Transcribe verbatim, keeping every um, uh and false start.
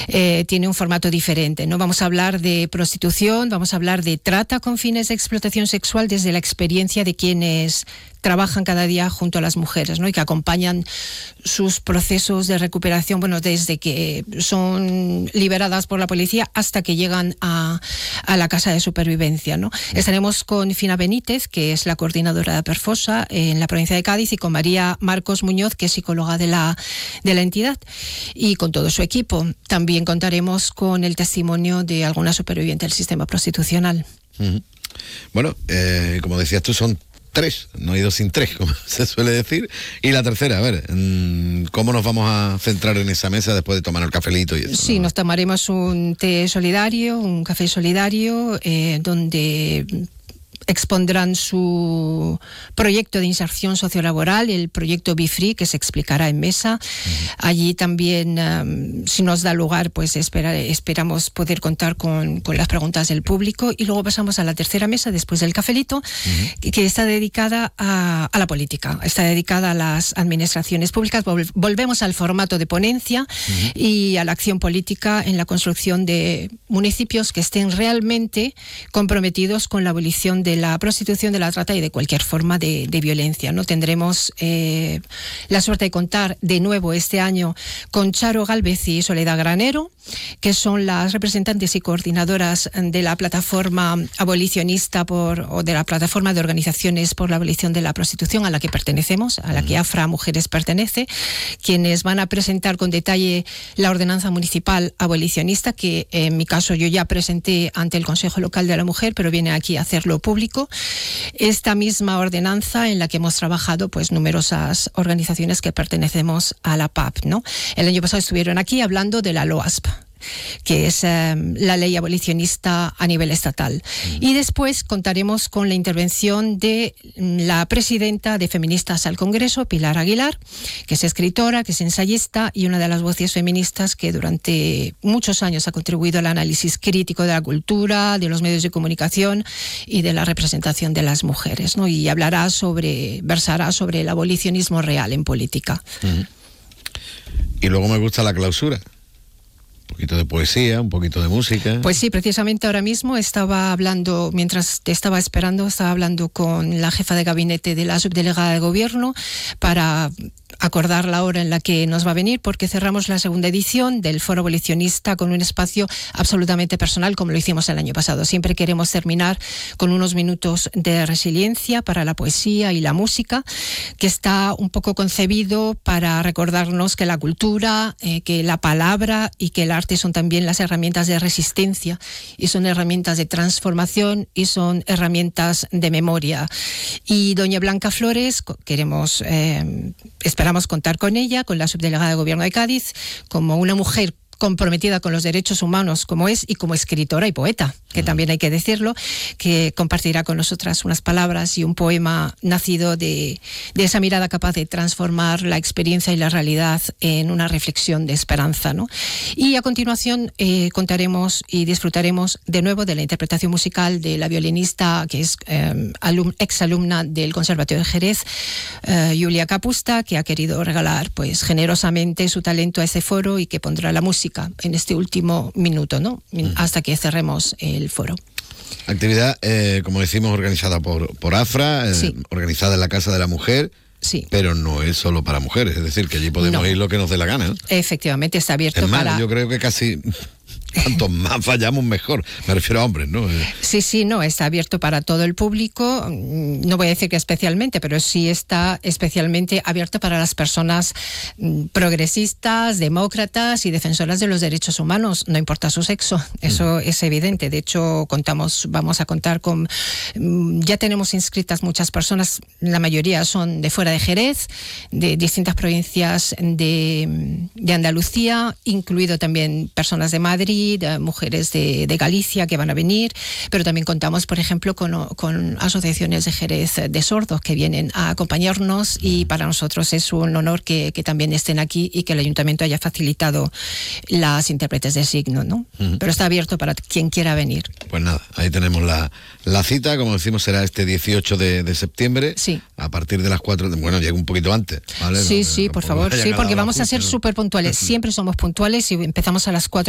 eh, tiene un formato diferente, ¿no? Vamos a hablar de prostitución, vamos a hablar de trata con fines de explotación sexual desde la experiencia de quienes trabajan cada día junto a las mujeres, ¿no? Y que acompañan sus procesos de recuperación, bueno, desde que son liberadas por la policía hasta que llegan a, a la casa de supervivencia, ¿no? Estaremos con Fina Benítez, que es la coordinadora de Perfosa en la provincia de Cádiz, y con María Marcos Muñoz, que es psicóloga de la, de la entidad, y con todo su equipo. También contaremos con el testimonio de alguna superviviente del sistema prostitucional. Uh-huh. Bueno, eh, como decías tú, son tres, no he ido sin tres, como se suele decir. Y la tercera, a ver, ¿cómo nos vamos a centrar en esa mesa después de tomar el cafelito y eso? Sí, ¿no? Nos tomaremos un té solidario, un café solidario, eh, donde expondrán su proyecto de inserción sociolaboral, el proyecto Be Free, que se explicará en mesa. Uh-huh. Allí también, um, si nos da lugar, pues espera, esperamos poder contar con, con las preguntas del público. Y luego pasamos a la tercera mesa, después del cafelito, uh-huh. que, que está dedicada a, a la política, está dedicada a las administraciones públicas. Vol- volvemos al formato de ponencia uh-huh. y a la acción política en la construcción de municipios que estén realmente comprometidos con la abolición de la prostitución, de la trata y de cualquier forma de, de violencia, ¿no? Tendremos eh, la suerte de contar de nuevo este año con Charo Gálvez y Soledad Granero, que son las representantes y coordinadoras de la plataforma abolicionista por, o de la plataforma de organizaciones por la abolición de la prostitución a la que pertenecemos, a la que AFRA Mujeres pertenece, quienes van a presentar con detalle la ordenanza municipal abolicionista, que en mi caso yo ya presenté ante el Consejo Local de la Mujer, pero viene aquí a hacerlo público. Esta misma ordenanza en la que hemos trabajado pues numerosas organizaciones que pertenecemos a la P A P, ¿no? El año pasado estuvieron aquí hablando de la LOASP, que es eh, la ley abolicionista a nivel estatal. Mm. Y después contaremos con la intervención de la presidenta de Feministas al Congreso, Pilar Aguilar, que es escritora, que es ensayista y una de las voces feministas que durante muchos años ha contribuido al análisis crítico de la cultura, de los medios de comunicación y de la representación de las mujeres, ¿no? Y hablará sobre, versará sobre el abolicionismo real en política. Mm. Y luego me gusta la clausura. Un poquito de poesía, un poquito de música. Pues sí, precisamente ahora mismo estaba hablando, mientras te estaba esperando, estaba hablando con la jefa de gabinete de la subdelegada de gobierno para acordar la hora en la que nos va a venir, porque cerramos la segunda edición del Foro Abolicionista con un espacio absolutamente personal, como lo hicimos el año pasado. Siempre queremos terminar con unos minutos de resiliencia para la poesía y la música, que está un poco concebido para recordarnos que la cultura, eh, que la palabra y que el arte son también las herramientas de resistencia, y son herramientas de transformación, y son herramientas de memoria. Y doña Blanca Flores, queremos, eh, esperamos contar con ella, con la subdelegada de Gobierno de Cádiz, como una mujer comprometida con los derechos humanos como es, y como escritora y poeta, que también hay que decirlo, que compartirá con nosotras unas palabras y un poema nacido de, de esa mirada capaz de transformar la experiencia y la realidad en una reflexión de esperanza, ¿no? Y a continuación eh, contaremos y disfrutaremos de nuevo de la interpretación musical de la violinista, que es eh, alum, exalumna del Conservatorio de Jerez, eh, Julia Capusta, que ha querido regalar pues generosamente su talento a ese foro y que pondrá la música en este último minuto, ¿no? Hasta que cerremos el foro. Actividad, eh, como decimos, organizada por, por AFRA, eh, sí. organizada en la Casa de la Mujer. Sí. Pero no es solo para mujeres, es decir, que allí podemos no. ir lo que nos dé la gana, ¿no? Efectivamente, está abierto es más, para... yo creo que casi... Cuanto más fallamos, mejor. Me refiero a hombres, ¿no? Sí, sí, no, está abierto para todo el público. No voy a decir que especialmente, pero sí está especialmente abierto para las personas progresistas, demócratas y defensoras de los derechos humanos, no importa su sexo. Eso mm. es evidente. De hecho, contamos, vamos a contar con... Ya tenemos inscritas muchas personas, la mayoría son de fuera de Jerez, de distintas provincias de, de Andalucía, incluido también personas de Madrid, de mujeres de, de Galicia que van a venir, pero también contamos, por ejemplo, con, con asociaciones de Jerez de sordos que vienen a acompañarnos, y para nosotros es un honor que, que también estén aquí y que el ayuntamiento haya facilitado las intérpretes de signo, ¿no? Uh-huh. Pero está abierto para quien quiera venir. Pues nada, ahí tenemos la, la cita, como decimos, será este dieciocho de, de septiembre, sí. a partir de las cuatro, bueno, llega un poquito antes, ¿vale? Sí, no, sí, no, por favor, sí, porque vamos a ser súper puntuales, siempre somos puntuales y empezamos a las cuatro